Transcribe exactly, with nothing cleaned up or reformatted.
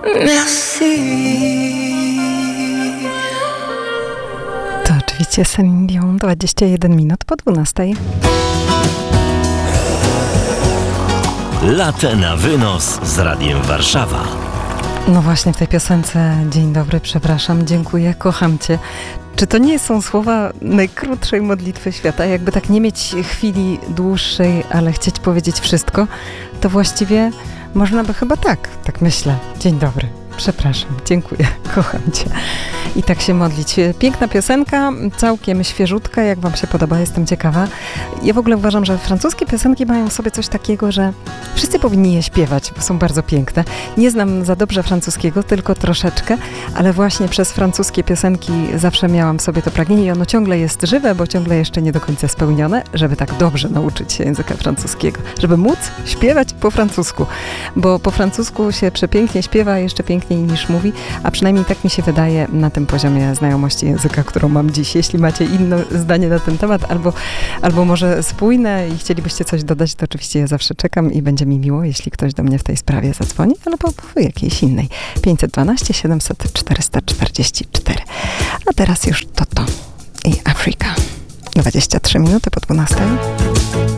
Merci. To oczywiście Celine Dion, dwadzieścia jeden minut po dwunastej. Latte na wynos z Radiem Warszawa. No właśnie w tej piosence dzień dobry, przepraszam, dziękuję, kocham cię. Czy to nie są słowa najkrótszej modlitwy świata? Jakby tak nie mieć chwili dłuższej, ale chcieć powiedzieć wszystko, to właściwie można by chyba tak, tak myślę. Dzień dobry, przepraszam, dziękuję, kocham cię. I tak się modlić. Piękna piosenka, całkiem świeżutka, jak wam się podoba, jestem ciekawa. Ja w ogóle uważam, że francuskie piosenki mają w sobie coś takiego, że wszyscy powinni je śpiewać, bo są bardzo piękne. Nie znam za dobrze francuskiego, tylko troszeczkę, ale właśnie przez francuskie piosenki zawsze miałam w sobie to pragnienie i ono ciągle jest żywe, bo ciągle jeszcze nie do końca spełnione, żeby tak dobrze nauczyć się języka francuskiego, żeby móc śpiewać po francusku, bo po francusku się przepięknie śpiewa, jeszcze piękniej niż mówi, a przynajmniej tak mi się wydaje na tym poziomie znajomości języka, którą mam dziś. Jeśli macie inne zdanie na ten temat, albo, albo może spójne i chcielibyście coś dodać, to oczywiście ja zawsze czekam i będzie mi miło, jeśli ktoś do mnie w tej sprawie zadzwoni, albo w jakiejś innej. pięćset dwanaście siedemset czterysta czterdzieści cztery. A teraz już Toto i Afrika. dwadzieścia trzy minuty po dwunastej.